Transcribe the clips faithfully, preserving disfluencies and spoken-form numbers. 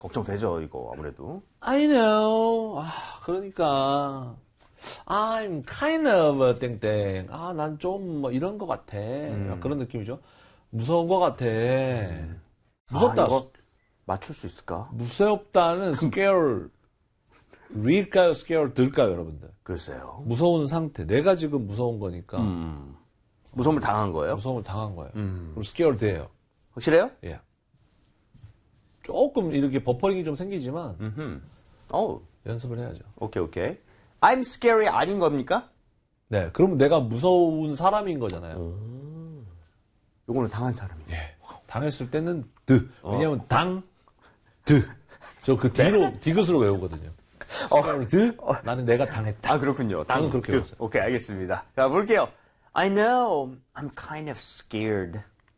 걱정되죠, 이거 아무래도. I know. 아, 그러니까 I'm kind of a 땡땡. 아, 난 좀 뭐 이런 것 같아. 음. 그런 느낌이죠. 무서운 것 같아. 음. 무섭다. 아, 이거 맞출 수 있을까? 무섭다는 scare re일까요, scare 들까요, 여러분들? 글쎄요. 무서운 상태. 내가 지금 무서운 거니까. 음. 무서움을 당한 거예요? 무서움을 당한 거예요. 음. 그럼 scared예요. 확실해요? 예. 조금 이렇게 버퍼링이 좀 생기지만 음흠. 어우. 연습을 해야죠. 오케이, 오케이. I'm scary 아닌 겁니까? 네. 그러면 내가 무서운 사람인 거잖아요. 오. 요거는 당한 사람이에요. 예. 당했을 때는 드. 왜냐면 어. 당, 드. 저 그 D로, 디귿으로 외우거든요. 어. 드. 나는 내가 당했다. 아, 그렇군요. 당, 저는 그렇게 드. 외웠어요. 오케이, 알겠습니다. 자, 볼게요. I know. I'm kind of scared.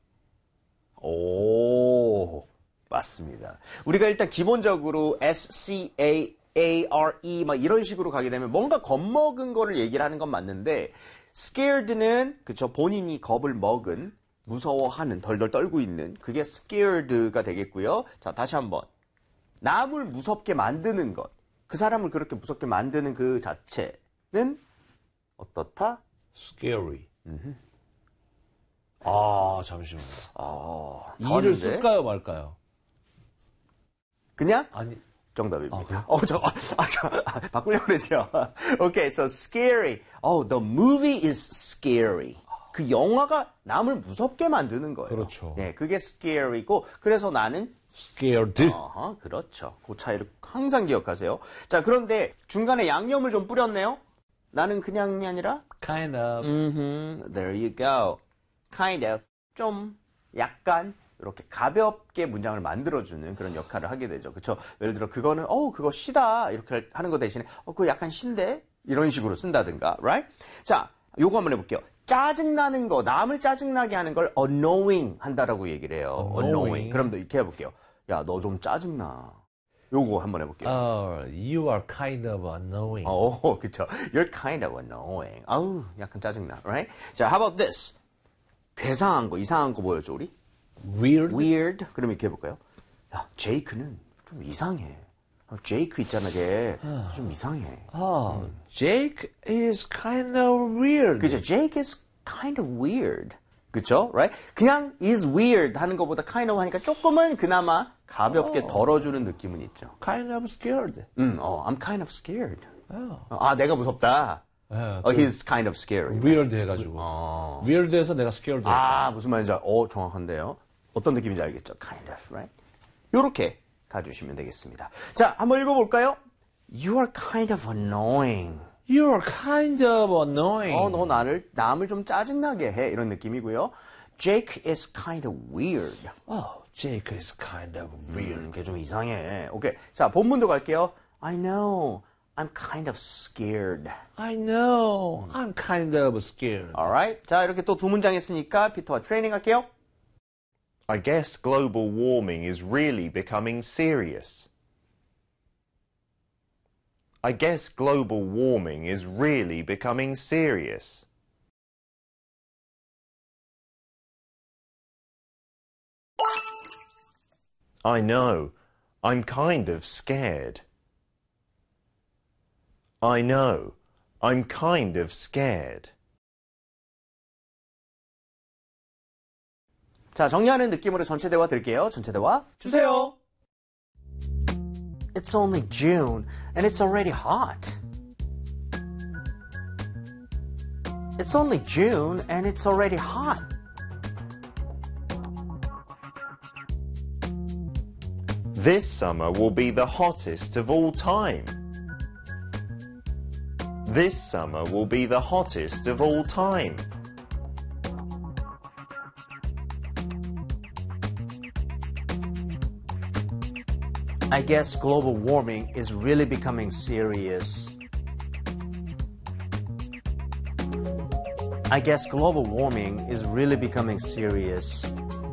오. 맞습니다. 우리가 일단 기본적으로 S C A A R E 막 이런 식으로 가게 되면 뭔가 겁먹은 거를 얘기를 하는 건 맞는데 scared는 그쵸 본인이 겁을 먹은 무서워하는 덜덜 떨고 있는 그게 scared가 되겠고요. 자 다시 한번 남을 무섭게 만드는 것 그 사람을 그렇게 무섭게 만드는 그 자체는 어떻다? scary. 아 잠시만요. 아, 이를 쓸까요 말까요? 그냥? 아니. 정답입니다. 아, 그래요? 어, 저, 아, 저, 아, 바꾸려고 그랬죠. Okay, so scary. Oh, the movie is scary. 그 영화가 남을 무섭게 만드는 거예요. 그렇죠. 네, 그게 scary고, 그래서 나는 scared. 어허, 그렇죠. 그 차이를 항상 기억하세요. 자, 그런데 중간에 양념을 좀 뿌렸네요. 나는 그냥이 아니라 kind of. Mm-hmm, there you go. Kind of. 좀, 약간. 이렇게 가볍게 문장을 만들어주는 그런 역할을 하게 되죠. 그렇죠? 예를 들어 그거는 어 그거 시다 이렇게 하는 거 대신에 어 그거 약간 신데 이런 식으로 쓴다든가, right? 자, 요거 한번 해볼게요. 짜증나는 거, 남을 짜증나게 하는 걸 annoying 한다라고 얘기를 해요. annoying. annoying. 그럼 또 이렇게 해볼게요. 야, 너 좀 짜증나. 요거 한번 해볼게요. Oh, you are kind of annoying. 어, 그렇죠. You're kind of annoying. 아우, 약간 짜증나, right? 자, how about this? 괴상한 거, 이상한 거 뭐였죠, 우리? weird. weird. 그럼 이렇게 해볼까요? 야, 제이크는 좀 이상해. 제이크 있잖아, 걔. 좀 이상해. 아, Jake is kind of weird. 그죠? Jake is kind of weird. 그쵸? Right? 그냥 is weird 하는 것보다 kind of 하니까 조금은 그나마 가볍게 어. 덜어주는 느낌은 있죠. kind of scared. 음, 어, I'm kind of scared. 어. 아, 내가 무섭다. 네, 어, he's kind of scary. weird 해가지고. 어. weird해서 내가 scared. 아, 무슨 말인지, 알- 어, 정확한데요. 어떤 느낌인지 알겠죠? kind of, right? 요렇게 가주시면 되겠습니다. 자, 한번 읽어볼까요? You are kind of annoying. You are kind of annoying. 어, 너 나를, 남을 좀 짜증나게 해. 이런 느낌이고요. Jake is kind of weird. Oh, Jake is kind of weird. 음, 걔 좀 이상해. 오케이. 자, 본문도 갈게요. I know. I'm kind of scared. I know. I'm kind of scared. Alright. 자, 이렇게 또 두 문장 했으니까 피터와 트레이닝 할게요. I guess global warming is really becoming serious. I guess global warming is really becoming serious. I know. I'm kind of scared. I know. I'm kind of scared. 자, 정리하는 느낌으로 전체 대화 들게요. 전체 대화 주세요. It's only June and it's already hot. It's only June and it's already hot. This summer will be the hottest of all time. This summer will be the hottest of all time. I guess global warming is really becoming serious. I guess global warming is really becoming serious.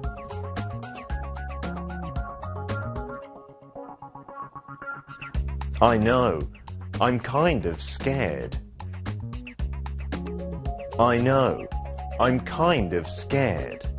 I know. I'm kind of scared. I know. I'm kind of scared.